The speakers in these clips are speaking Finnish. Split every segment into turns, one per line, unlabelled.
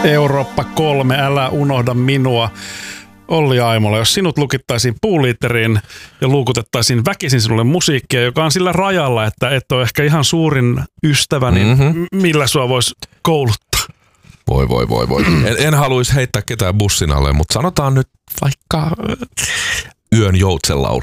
Eurooppa 3, älä unohda minua. Olli Aimola, jos sinut lukittaisiin puuliiteriin ja luukutettaisiin väkisin sinulle musiikkia, joka on sillä rajalla, että et ole ehkä ihan suurin ystävä, niin millä sua voisi kouluttaa?
Voi. En haluaisi heittää ketään bussin alle, mutta sanotaan nyt vaikka Yön joutsenlaulu.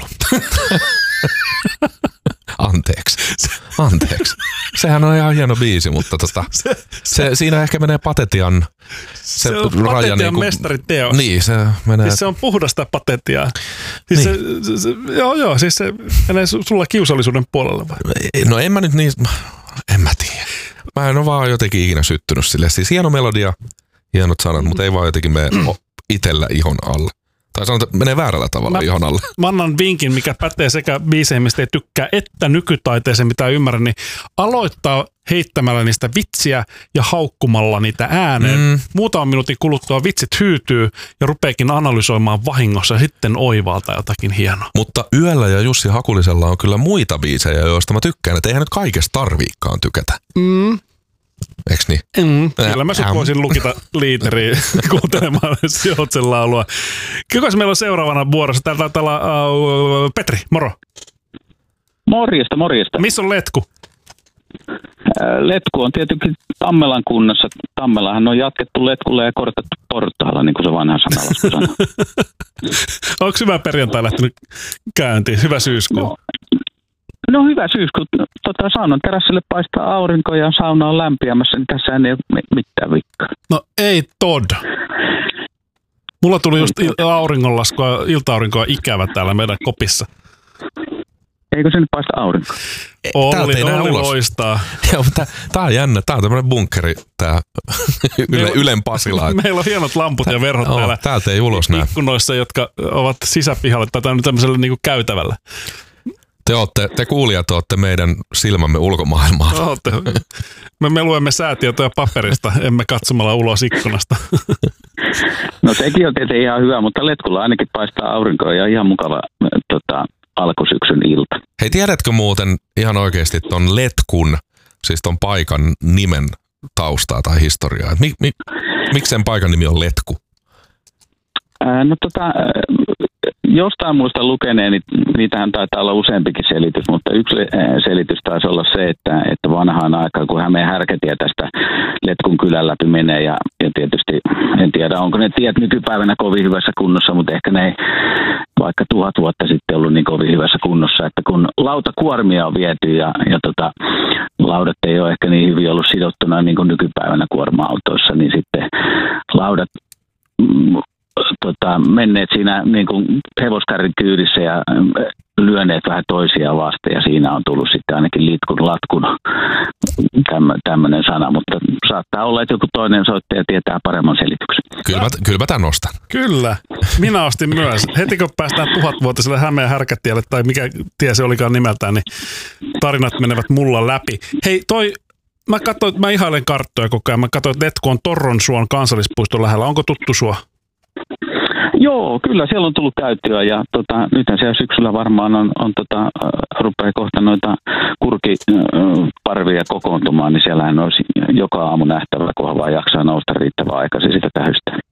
Anteeksi. Sehän on ihan hieno biisi, mutta siinä ehkä menee Patetian
se on Patetian niin mestariteos.
Niin, se menee.
Siis se on puhdasta Patetiaa. Siis niin. Joo, siis se menee sulla kiusallisuuden puolelle vai?
No en mä nyt niin, en mä tiedä. Mä en ole vaan jotenkin ikinä syttynyt sille. Siis hieno melodia, hienot sanat, mutta ei vaan jotenkin mene itsellä ihon alle. Tai sanotaan, että menee väärällä tavalla ihon alle.
Mä annan vinkin, mikä pätee sekä biiseihin, mistä ei tykkää, että nykytaiteeseen, mitä ymmärrän, niin aloittaa heittämällä niistä vitsiä ja haukkumalla niitä ääneen. Muutaman minuutin kuluttua vitsit hyytyy ja rupeekin analysoimaan vahingossa ja sitten oivaltaa jotakin hienoa.
Mutta Yöllä ja Jussi Hakulisella on kyllä muita biisejä, joista mä tykkään, että eihän nyt kaikesta tarviikaan tykätä. Eiks niin?
Kyllä mä sut voisin lukita liiteriin kuuntelemaan Joutsen laulua. Kukas meillä on seuraavana vuorossa? Täällä taitaa olla Petri, moro.
Morjesta.
Missä on letku?
Letku on tietenkin Tammelan kunnassa. Tammelahan on jatkettu letkulle ja kortattu portaalla, niin kuin se vanha sanalasku sanoo.
Onko hyvä perjantai lähtenyt käyntiin? Hyvä syyskuu?
No hyvä syyskuu. Saunan terassille paistaa aurinko ja sauna on lämpiämässä, niin tässä ei ole mitään vikkaa.
No ei tod. Mulla tuli just ilta-aurinkoa ikävä täällä meidän kopissa.
Eikö se nyt paista aurinko?
Olli loistaa.
Tää on jännä. Tää on tämmönen bunkkeri, tää Ylen Pasila.
Meillä on hienot lamput ja verhot täällä.
Täältä ei ulos näe.
Ikkunoissa, jotka ovat sisäpihalla tai tämmöisellä niinku käytävällä.
Te kuulijat olette meidän silmämme ulkomaailmaa.
Me luemme säätietoja paperista, emme katsomalla ulos ikkunasta.
No sekin on tietenkin ihan hyvä, mutta letkulla ainakin paistaa aurinkoa ja ihan mukava alkusyksyn ilta.
Hei, tiedätkö muuten ihan oikeasti ton letkun, siis ton paikan nimen taustaa tai historiaa? Miksi sen paikan nimi on Letku?
Jostain muista lukeneen, niin niitähän taitaa olla useampikin selitys, mutta yksi selitys taisi olla se, että vanhaan aikaan, kun Hämeen härkätie tästä Letkun kylän läpi menee, ja tietysti en tiedä, onko ne tiet nykypäivänä kovin hyvässä kunnossa, mutta ehkä ne ei vaikka 1000 vuotta sitten ollut niin kovin hyvässä kunnossa, että kun lautakuormia on viety ja laudat ei ole ehkä niin hyvin ollut sidottuna niin kuin nykypäivänä kuorma-autoissa, niin sitten laudat menneet siinä niin kuin hevoskärrin kyydissä ja lyöneet vähän toisiaan vasten, ja siinä on tullut sitten ainakin latkun tämmöinen sana, mutta saattaa olla, että joku toinen soittaja tietää paremman selityksen.
Kyllä mä tämän ostan. Kyllä,
minä ostin myös. Heti kun päästään 1000-vuotiselle Hämeen härkätielle, tai mikä tie se olikaan nimeltään, niin tarinat menevät mulla läpi. Hei, mä ihailen karttoja koko ajan. Mä katsoin, että Letku on Torronsuon kansallispuiston lähellä. Onko tuttu sua?
Joo, kyllä siellä on tullut käyttöä, ja nythän siellä syksyllä varmaan rupeaa kohta noita kurkiparvia kokoontumaan, niin siellähän olisi joka aamu nähtävä, kunhan vaan jaksaa nousta riittävän aikaisin sitä tähystä.